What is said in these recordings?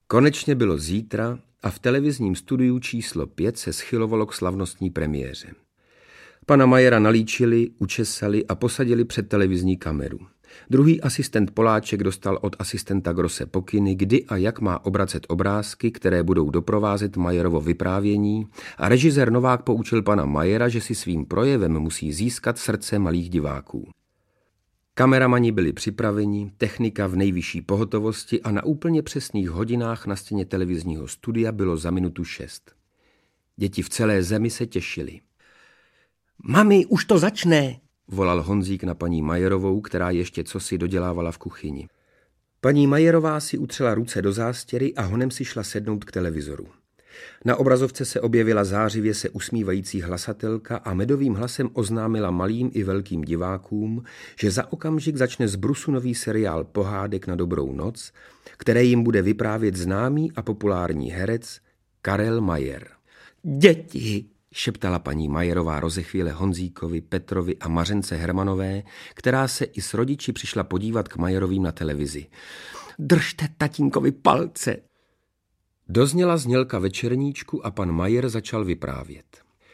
Konečně bylo zítra a v televizním studiu číslo 5 se schylovalo k slavnostní premiéře. Pana Mayera nalíčili, učesali a posadili před televizní kameru. Druhý asistent Poláček dostal od asistenta Grosse pokyny, kdy a jak má obracet obrázky, které budou doprovázet Mayerovo vyprávění, a režisér Novák poučil pana Mayera, že si svým projevem musí získat srdce malých diváků. Kameramani byli připraveni, technika v nejvyšší pohotovosti a na úplně přesných hodinách na stěně televizního studia bylo za minutu 6. Děti v celé zemi se těšily. Mami, už to začne, volal Honzík na paní Mayerovou, která ještě cosi dodělávala v kuchyni. Paní Mayerová si utřela ruce do zástěry a honem si šla sednout k televizoru. Na obrazovce se objevila zářivě se usmívající hlasatelka a medovým hlasem oznámila malým i velkým divákům, že za okamžik začne z brusu nový seriál pohádek na dobrou noc, které jim bude vyprávět známý a populární herec Karel Mayer. Děti, šeptala paní Mayerová rozechvíle Honzíkovi, Petrovi a Mařence Hermanové, která se i s rodiči přišla podívat k Mayerovým na televizi. Držte tatínkovi palce. Dozněla znělka večerníčku a pan Mayer začal vyprávět.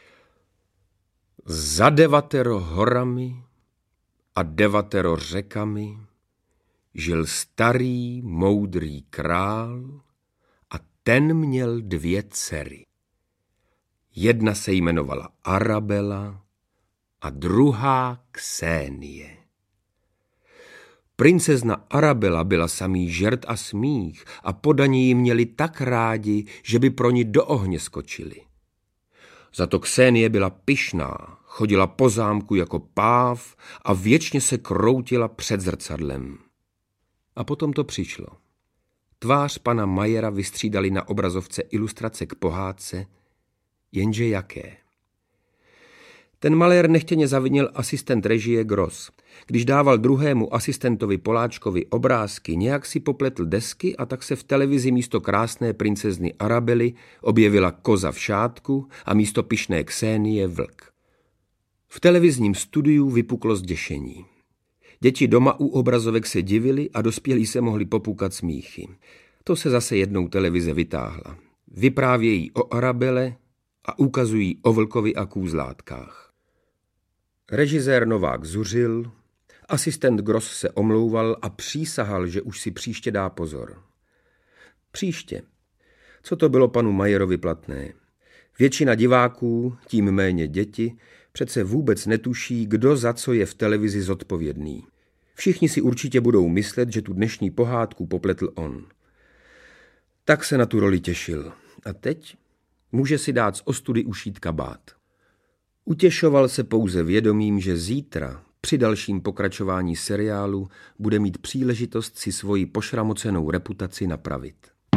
Za 9 horami a 9 řekami žil starý, moudrý král a ten měl 2 dcery. Jedna se jmenovala Arabela a druhá Ksenie. Princezna Arabela byla samý žert a smích a podaní ji měli tak rádi, že by pro ní do ohně skočili. Za to Ksenie byla pyšná, chodila po zámku jako páv a věčně se kroutila před zrcadlem. A potom to přišlo. Tvář pana Mayera vystřídali na obrazovce ilustrace k pohádce, jenže jaké? Ten malér nechtěně zavinil asistent režie Gross. Když dával druhému asistentovi Poláčkovi obrázky, nějak si popletl desky a tak se v televizi místo krásné princezny Arabely objevila koza v šátku a místo pyšné Ksenie vlk. V televizním studiu vypuklo zděšení. Děti doma u obrazovek se divili a dospělí se mohli popukat smíchy. To se zase jednou televize vytáhla. Vyprávějí o Arabele a ukazují o vlkovi a kůzlátkách. Režisér Novák zuřil, asistent Gross se omlouval a přísahal, že už si příště dá pozor. Příště. Co to bylo panu Mayerovi platné? Většina diváků, tím méně děti, přece vůbec netuší, kdo za co je v televizi zodpovědný. Všichni si určitě budou myslet, že tu dnešní pohádku popletl on. Tak se na tu roli těšil. A teď může si dát z ostudy ušít kabát. Utěšoval se pouze vědomím, že zítra, při dalším pokračování seriálu, bude mít příležitost si svoji pošramocenou reputaci napravit.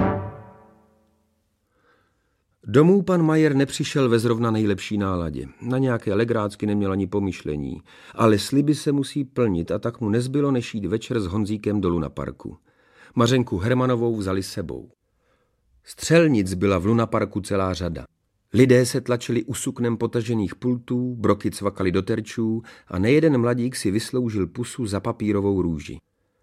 Domů pan Mayer nepřišel ve zrovna nejlepší náladě. Na nějaké legrácky neměl ani pomyšlení, ale sliby se musí plnit a tak mu nezbylo než jít večer s Honzíkem do Lunaparku. Mařenku Hermanovou vzali sebou. Střelnic byla v Lunaparku celá řada. Lidé se tlačili u suknem potažených pultů, broky cvakaly do terčů a nejeden mladík si vysloužil pusu za papírovou růži.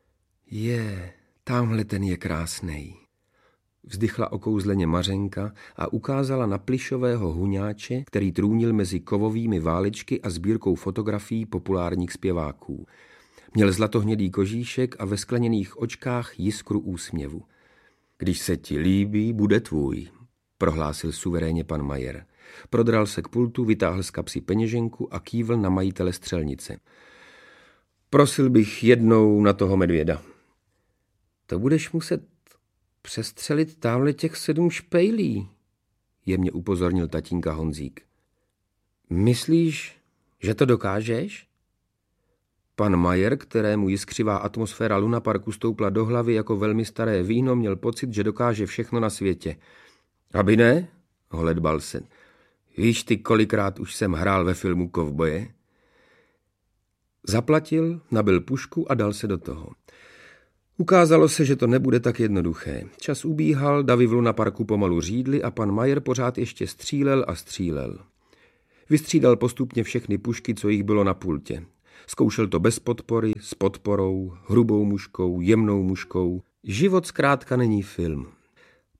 Támhle ten je krásnej, vzdychla okouzleně Mařenka a ukázala na plyšového huňáče, který trůnil mezi kovovými válečky a sbírkou fotografií populárních zpěváků. Měl zlatohnědý kožíšek a ve skleněných očkách jiskru úsměvu. Když se ti líbí, bude tvůj, prohlásil suverénně pan Mayer. Prodral se k pultu, vytáhl z kapsy peněženku a kývl na majitele střelnice. Prosil bych jednou na toho medvěda. To budeš muset přestřelit tamhle těch 7 špejlí, jemně upozornil tatínka Honzík. Myslíš, že to dokážeš? Pan Mayer, kterému jiskřivá atmosféra Lunaparku stoupla do hlavy jako velmi staré víno, měl pocit, že dokáže všechno na světě. Aby ne? Holedbal se. Víš ty, kolikrát už jsem hrál ve filmu Kovboje? Zaplatil, nabil pušku a dal se do toho. Ukázalo se, že to nebude tak jednoduché. Čas ubíhal, davy v Lunaparku pomalu řídly a pan Mayer pořád ještě střílel a střílel. Vystřídal postupně všechny pušky, co jich bylo na pultě. Zkoušel to bez podpory, s podporou, hrubou muškou, jemnou muškou. Život zkrátka není film.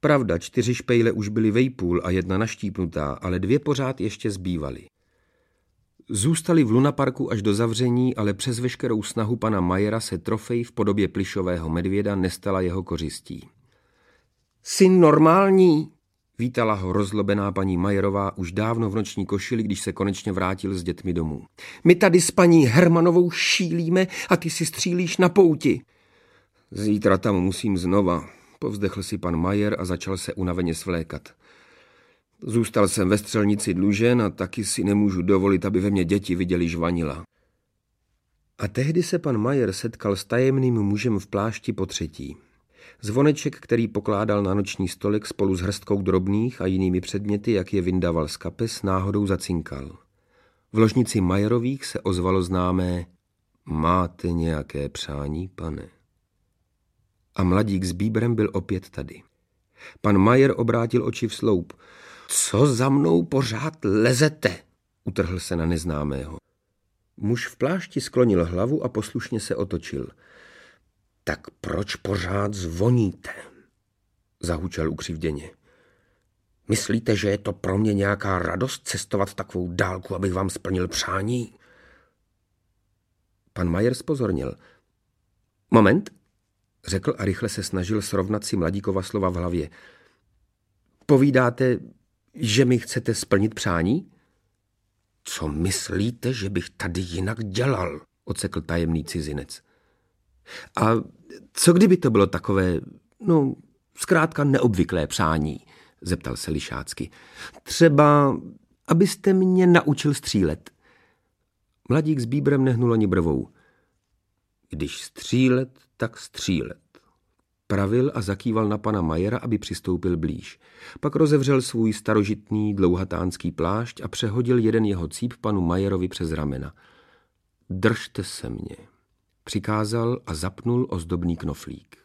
Pravda, 4 špejle už byly vejpůl a 1 naštípnutá, ale 2 pořád ještě zbývaly. Zůstali v lunaparku až do zavření, ale přes veškerou snahu pana Mayera se trofej v podobě plyšového medvěda nestala jeho kořistí. Jsi normální? Vítala ho rozlobená paní Majerová už dávno v noční košili, když se konečně vrátil s dětmi domů. My tady s paní Hermanovou šílíme a ty si střílíš na pouti. Zítra tam musím znova, povzdechl si pan Majer a začal se unaveně svlékat. Zůstal jsem ve střelnici dlužen a taky si nemůžu dovolit, aby ve mně děti viděli žvanila. A tehdy se pan Majer setkal s tajemným mužem v plášti potřetí. Zvoneček, který pokládal na noční stolek spolu s hrstkou drobných a jinými předměty, jak je vyndával z kapes, náhodou zacinkal. V ložnici Majerových se ozvalo známé: Máte nějaké přání, pane? A mladík s bíbrem byl opět tady. Pan Majer obrátil oči v sloup. Co za mnou pořád lezete? Utrhl se na neznámého. Muž v plášti sklonil hlavu a poslušně se otočil. Tak proč pořád zvoníte? Zahučel ukřivděně. Myslíte, že je to pro mě nějaká radost cestovat takovou dálku, abych vám splnil přání? Pan Majer zpozornil. Moment, řekl a rychle se snažil srovnat si mladíkova slova v hlavě. Povídáte, že mi chcete splnit přání? Co myslíte, že bych tady jinak dělal? Odsekl tajemný cizinec. A co kdyby to bylo takové, zkrátka neobvyklé přání, zeptal se lišácky. Třeba, abyste mě naučil střílet. Mladík s bíbrem nehnul ani brvou. Když střílet, tak střílet. Pravil a zakýval na pana Majera, aby přistoupil blíž. Pak rozevřel svůj starožitný dlouhatánský plášť a přehodil jeden jeho cíp panu Majerovi přes ramena. Držte se mě, přikázal a zapnul ozdobný knoflík.